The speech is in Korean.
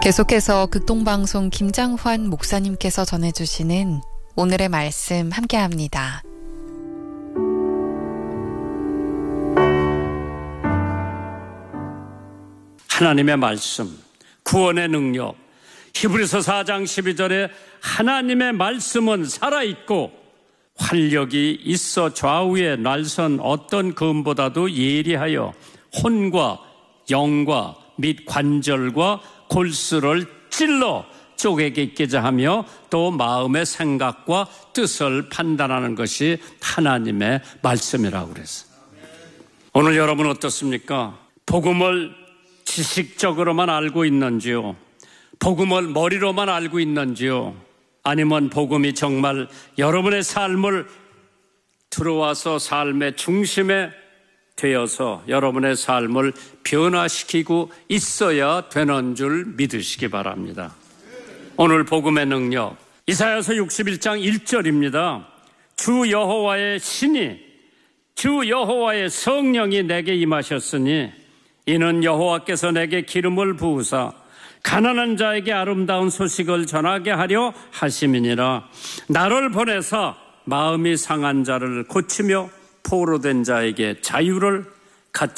계속해서 극동방송 김장환 목사님께서 전해주시는 오늘의 말씀 함께합니다. 하나님의 말씀, 구원의 능력. 히브리서 4장 12절에 하나님의 말씀은 살아있고 활력이 있어 좌우에 날선 어떤 검보다도 예리하여 혼과 영과 및 관절과 골수를 찔러 쪼개기까지 하며 또 마음의 생각과 뜻을 판단하는 것이 하나님의 말씀이라고 그랬어요. 오늘 여러분 어떻습니까? 복음을 지식적으로만 알고 있는지요? 복음을 머리로만 알고 있는지요? 아니면 복음이 정말 여러분의 삶을 들어와서 삶의 중심에 되어서 여러분의 삶을 변화시키고 있어야 되는 줄 믿으시기 바랍니다. 오늘 복음의 능력, 이사야서 61장 1절입니다. 주 여호와의 신이, 주 여호와의 성령이 내게 임하셨으니 이는 여호와께서 내게 기름을 부으사 가난한 자에게 아름다운 소식을 전하게 하려 하심이니라. 나를 보내사 마음이 상한 자를 고치며 포로된 자에게 자유를